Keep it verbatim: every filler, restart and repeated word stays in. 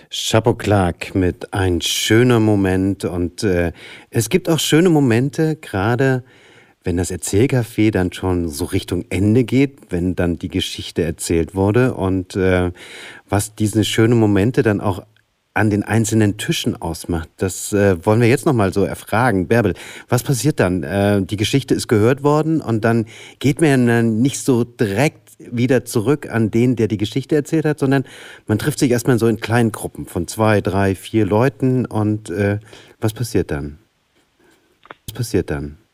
Chapeau Clark mit „Ein schöner Moment“ und, äh, es gibt auch schöne Momente, grade wenn das Erzählcafé dann schon so Richtung Ende geht, wenn dann die Geschichte erzählt wurde und, äh, was diese schönen Momente dann auch an den einzelnen Tischen ausmacht, das, äh, wollen wir jetzt noch mal so erfragen. Bärbel, was passiert dann? Äh, die Geschichte ist gehört worden und dann geht man dann nicht so direkt wieder zurück an den, der die Geschichte erzählt hat, sondern man trifft sich erst mal so in kleinen Gruppen von zwei, drei, vier Leuten und, äh, was passiert dann? Was passiert dann?